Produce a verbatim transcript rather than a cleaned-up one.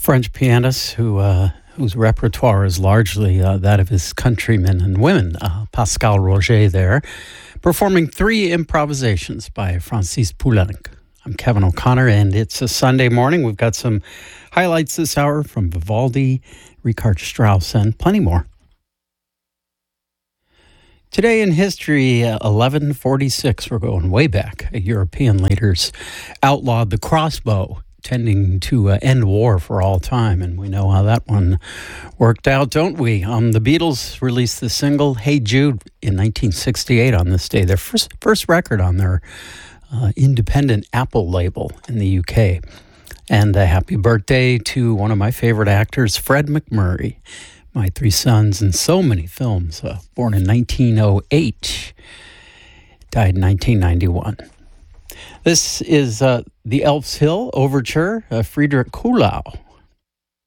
French pianist who uh, whose repertoire is largely uh, that of his countrymen and women. Uh, Pascal Roger there, performing three improvisations by Francis Poulenc. I'm Kevin O'Connor, and it's a Sunday morning. We've got some highlights this hour from Vivaldi, Richard Strauss, and plenty more. Today in history, uh, eleven forty-six, we're going way back. European leaders outlawed the crossbow, tending to uh, end war for all time, and we know how that one worked out, don't we? Um, the Beatles released the single "Hey Jude" in nineteen sixty-eight on this day, their first first record on their uh, independent Apple label in the U K. And a happy birthday to one of my favorite actors, Fred MacMurray. My Three Sons in so many films. Uh, born in nineteen oh eight, died in nineteen ninety-one. This is uh, the Elf's Hill Overture, uh, Friedrich Kuhlau,